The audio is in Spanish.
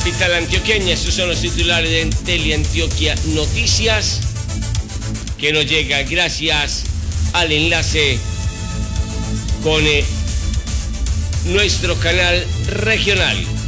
capital antioqueña. Estos son los titulares de Teleantioquia Noticias, que nos llega gracias al enlace con nuestro canal regional.